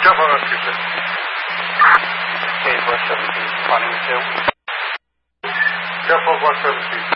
Careful, rescue, sir. Cage 117, responding to. Careful, 117.